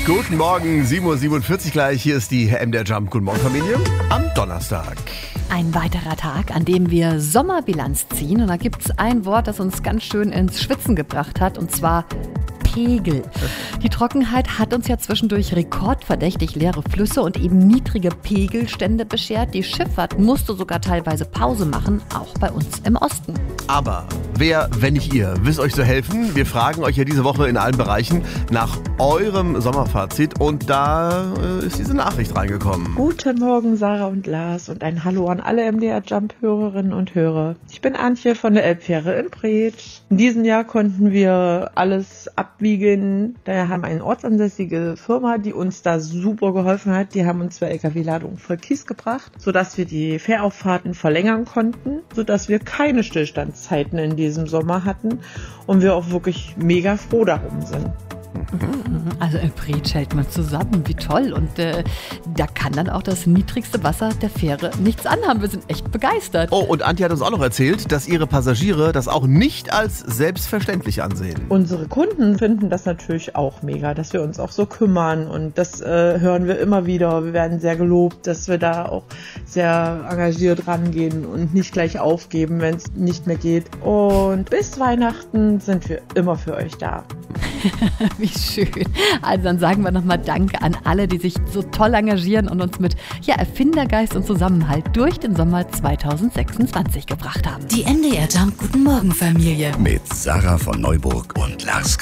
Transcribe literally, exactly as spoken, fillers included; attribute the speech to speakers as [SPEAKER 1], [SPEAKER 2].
[SPEAKER 1] Guten Morgen, sieben Uhr siebenundvierzig gleich. Hier ist die M D R Jump. Guten Morgen, Familie. Am Donnerstag.
[SPEAKER 2] Ein weiterer Tag, an dem wir Sommerbilanz ziehen. Und da gibt es ein Wort, das uns ganz schön ins Schwitzen gebracht hat, und zwar Pegel. Die Trockenheit hat uns ja zwischendurch rekordverdächtig leere Flüsse und eben niedrige Pegelstände beschert. Die Schifffahrt musste sogar teilweise Pause machen, auch bei uns im Osten.
[SPEAKER 1] Aber wer, wenn nicht ihr, wisst euch zu helfen? Wir fragen euch ja diese Woche in allen Bereichen nach eurem Sommerfazit und da äh, ist diese Nachricht reingekommen.
[SPEAKER 3] Guten Morgen, Sarah und Lars, und ein Hallo an alle M D R Jump-Hörerinnen und Hörer. Ich bin Antje von der Elbfähre in Bretsch. In diesem Jahr konnten wir alles abwiegeln. Daher haben wir eine ortsansässige Firma, die uns da super geholfen hat. Die haben uns zwei L K W-Ladungen voll Kies gebracht, sodass wir die Fährauffahrten verlängern konnten, sodass wir keine Stillstandszeiten in diesem Sommer hatten und wir auch wirklich mega froh darum sind.
[SPEAKER 2] Also in Bretsch hält man zusammen, wie toll. Und äh, da kann dann auch das niedrigste Wasser der Fähre nichts anhaben. Wir sind echt begeistert.
[SPEAKER 1] Oh, und Antje hat uns auch noch erzählt, dass ihre Passagiere das auch nicht als selbstverständlich ansehen.
[SPEAKER 3] Unsere Kunden finden das natürlich auch mega, dass wir uns auch so kümmern, und das äh, hören wir immer wieder. Wir werden sehr gelobt, dass wir da auch sehr engagiert rangehen und nicht gleich aufgeben, wenn es nicht mehr geht. Und bis Weihnachten sind wir immer für euch da.
[SPEAKER 2] Wie schön. Also dann sagen wir nochmal Danke an alle, die sich so toll engagieren und uns mit ja, Erfindergeist und Zusammenhalt durch den Sommer zwanzig sechsundzwanzig gebracht haben.
[SPEAKER 4] Die M D R Jump Guten Morgen Familie.
[SPEAKER 5] Mit Sarah von Neuburg und Lars